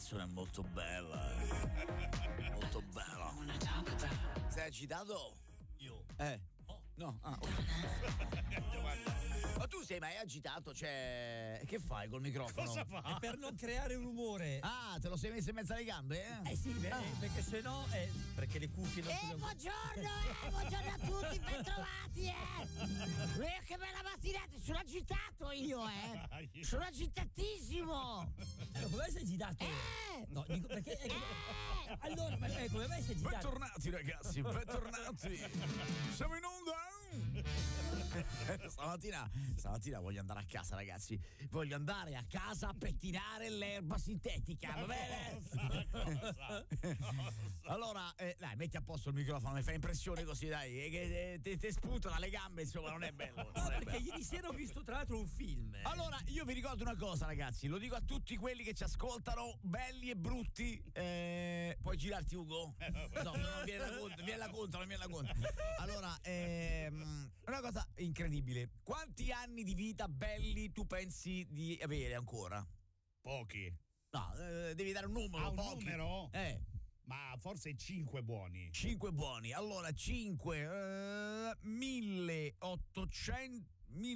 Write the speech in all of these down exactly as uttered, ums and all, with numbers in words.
canzone è molto bella. Molto bella. Sei agitato? Io? Eh. No, ah, okay. Ma tu sei mai agitato? Cioè, che fai col microfono? Cosa fa? È per non creare un rumore. Ah, te lo sei messo in mezzo alle gambe? Eh, eh sì, beh, ah. perché se no, eh, perché le cuffie non Eh, sono... buongiorno, eh, buongiorno a tutti, bentrovati, eh. Eh, che bella mattinata, sono agitato io, eh. Sono agitatissimo. Eh, come mai sei agitato? Eh! No, dico perché... Eh, Eh! allora, ma, eh, come mai sei agitato? Bentornati ragazzi, bentornati. Siamo in onda. Stamattina, stamattina voglio andare a casa, ragazzi. Voglio andare a casa a pettinare l'erba sintetica, va bene? Cosa? Allora, eh, dai, metti a posto il microfono, mi fa impressione così, dai, eh, che eh, te, te sputano le gambe, insomma, non è bello. No, non è perché bello. ieri sera ho visto tra l'altro un film. eh. Allora, io vi ricordo una cosa, ragazzi, lo dico a tutti quelli che ci ascoltano, belli e brutti. Eh, puoi girarti, Ugo? No, non viene la conta, viene la conta, non viene la conta. Allora, ehm, una cosa incredibile. Quanti anni di vita belli tu pensi di avere ancora? Pochi. No, eh, devi dare un numero. Ah, un pochi. numero? Eh. Ma forse cinque buoni. cinque buoni. Allora, cinque, eh, milleottocento,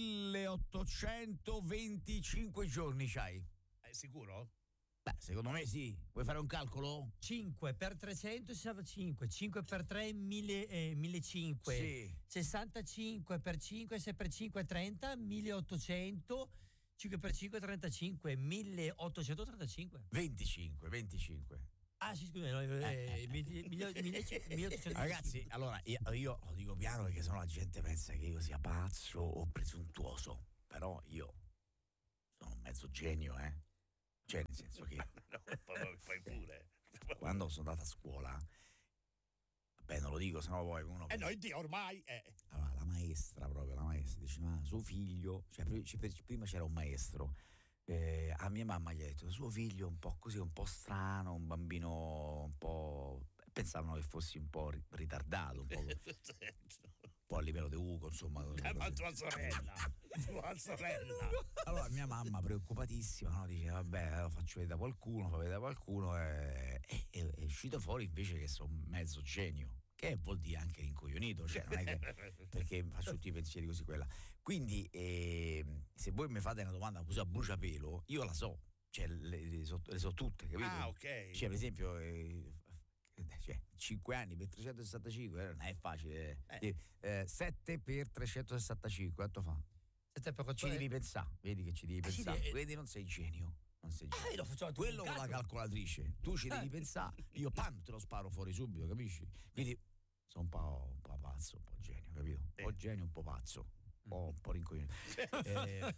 milleottocentoventicinque giorni c'hai. È sicuro? Beh, secondo me sì. Vuoi fare un calcolo? cinque per trecentosessantacinque, cinque per tre mille, eh, millecinquecento, Sì. sessantacinque per cinque, sei per cinque trenta, milleottocento, cinque per cinque trentacinque, milleottocentotrentacinque. venticinque, venticinque. Ah sì, scusa, no, eh, mille- mille- milleottocento. Ragazzi, allora io, io lo dico piano perché sennò la gente pensa che io sia pazzo o presuntuoso. Però io sono un mezzo genio, eh. Cioè, nel senso che No, poi fai pure. quando sono andato a scuola, vabbè, non lo dico, sennò poi uno. Eh no, Dio, ormai eh. Allora, la maestra, proprio la maestra, dice: ma suo figlio, cioè prima c'era un maestro. Eh, a mia mamma gli ha detto: suo figlio è un po' così, un po' strano, un bambino un po'. Pensavano che fossi un po' ritardato, un po', un po' a livello di Ugo, insomma. Eh, ma tua sorella, tua sorella. Allora mia mamma preoccupatissima, no? Dice: vabbè, lo faccio vedere da qualcuno, fa vedere da qualcuno, e è, è, è uscito fuori invece che sono mezzo genio. Che vuol dire anche rincoglionito, cioè non è che perché faccio tutti i pensieri così quella. Quindi eh, se voi mi fate una domanda così a bruciapelo, io la so, cioè le, le, so, le so tutte, capito? Ah, ok. Cioè, per esempio, eh, cioè, cinque anni per trecentosessantacinque eh, non è facile. Eh. Eh, sette per trecentosessantacinque, quanto fa? sette per quattro. Ci devi pensare, vedi che ci devi Ah, sì, pensare, eh. vedi, non sei genio. Non sei genio. Ah, io lo faccio Quello con la calcolo. calcolatrice, tu ci devi pensare, io pam te lo sparo fuori subito, capisci? Quindi sono un po', un po' pazzo, un po' genio, capito? Un po' genio, un po' pazzo, un po', un po' rincoglionito. Eh,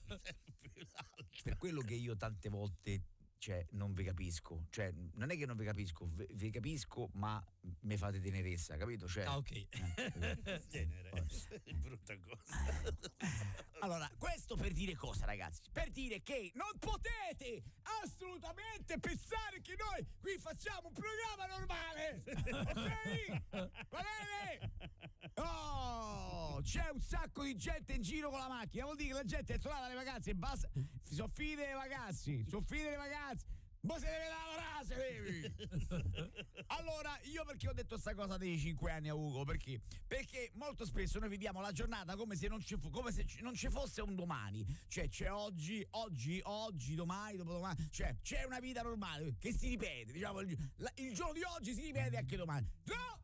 per quello che io tante volte, cioè, non vi capisco, cioè, non è che non vi capisco, vi, vi capisco, ma mi fate tenerezza, capito? Cioè, Ah, ok. eh, Genere, brutta cosa. Allora, questo per dire cosa, ragazzi? Per dire che non potete assolutamente pensare che noi qui facciamo un programma normale, ok? Va bene? Oh, c'è un sacco di gente in giro con la macchina, vuol dire che la gente è trovata le vacanze e basta. Sono finite le vacanze, sono finite le vacanze. Ma se deve lavorare, se devi. Allora, io perché ho detto sta cosa dei cinque anni a Ugo? Perché? Perché molto spesso noi viviamo la giornata come se non ci, fu, come se ci, non ci fosse un domani. Cioè, c'è oggi, oggi, oggi, domani, dopodomani. Cioè, c'è una vita normale che si ripete. Diciamo, il, la, il giorno di oggi si ripete anche domani. No!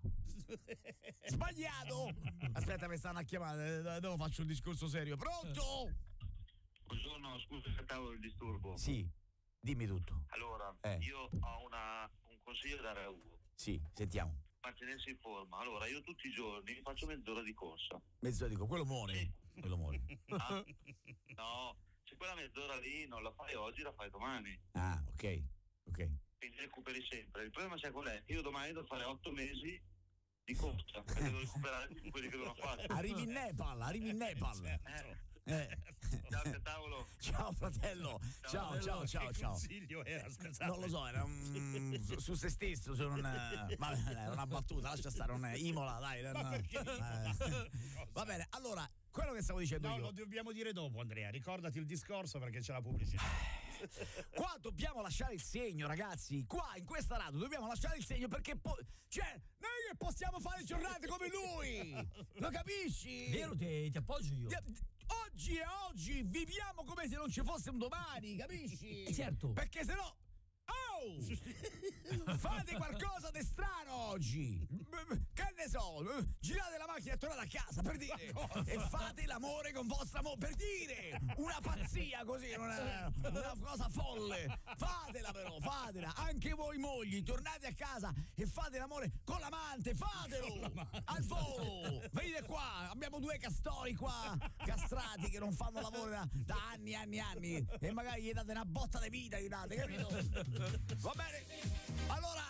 Sbagliato! Aspetta, mi stanno a chiamare. Devo faccio un discorso serio. Pronto? Buongiorno, scusa, aspettavo il disturbo. Sì, dimmi tutto. Allora, Eh. io ho una, un consiglio da dare a Ugo. Sì, sentiamo. Mantenersi in forma. Allora, io tutti i giorni faccio mezz'ora di corsa. Mezz'ora dico, quello muore. Sì. Quello muore. Ah? No, se quella mezz'ora lì non la fai oggi, la fai domani. Ah, ok, ok. Quindi recuperi sempre. Il problema c'è qual è? Io domani devo fare otto mesi di corsa, perché devo recuperare tutti quelli che non ho fatto. Arrivi in Nepal, arrivi in Nepal. Eh. Eh. Ciao, che tavolo. Ciao fratello, ciao, ciao, ciao, Che ciao. consiglio era, scusate. Non lo so, era un, su, su se stesso, su un, ma era una battuta, lascia stare, non è Imola, dai. Ma no. perché? Eh. Va bene, allora, quello che stavo dicendo No, io. lo dobbiamo dire dopo, Andrea. Ricordati il discorso perché c'è la pubblicità. Qua dobbiamo lasciare il segno, ragazzi. Qua in questa radio dobbiamo lasciare il segno perché po- cioè, noi che possiamo fare giornate come lui. Lo capisci? Vero, ti, ti appoggio io. Oggi e oggi viviamo come se non ci fosse un domani, capisci? Eh, certo. Perché se no oh! Fate qualcosa di strano oggi. Che ne so, girate la macchina e tornate a casa, per dire. E fate l'amore con vostra moglie, per dire. Una pazzia così, una, una cosa folle. Fatela però, fatela. Anche voi mogli, tornate a casa e fate l'amore con l'amante, fatelo. Al volo. Venite qua, abbiamo due castori qua, castrati, che non fanno lavoro da, da anni e anni e anni. E magari gli date una botta di vita, gli date, capito? Va bene, allora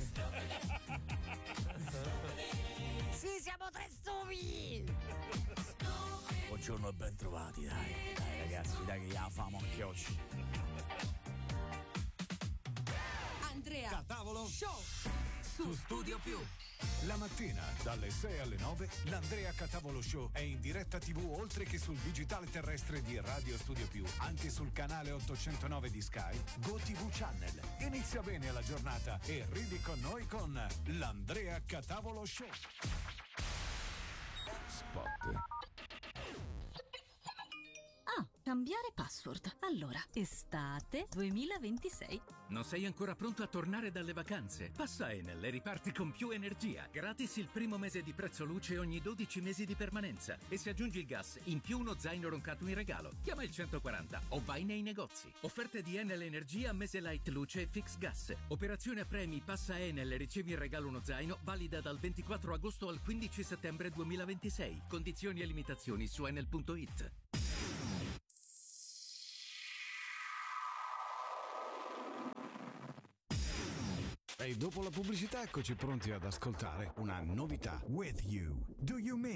Sì, siamo tre stupidi. buongiorno e ben trovati, dai, dai ragazzi, dai che la famo anche oggi. Andrea Catavolo Show su Studio Più. La mattina dalle sei alle nove l'Andrea Catavolo Show è in diretta tivù oltre che sul digitale terrestre di Radio Studio Più, anche sul canale ottocentonove di Sky, GoTV Channel. Inizia bene la giornata e ridi con noi con l'Andrea Catavolo Show. Spot. Ah, cambiare password. Allora, estate duemilaventisei. Non sei ancora pronto a tornare dalle vacanze? Passa Enel e riparti con più energia. Gratis il primo mese di prezzo luce ogni dodici mesi di permanenza. E se aggiungi il gas, in più uno zaino roncato in regalo. Chiama il centoquaranta o vai nei negozi. Offerte di Enel Energia, mese light luce e fix gas. Operazione a premi, passa Enel e ricevi in regalo uno zaino, valida dal ventiquattro agosto al quindici settembre duemilaventisei. Condizioni e limitazioni su enel punto it. E dopo la pubblicità eccoci pronti ad ascoltare una novità. With You. Do You Mean?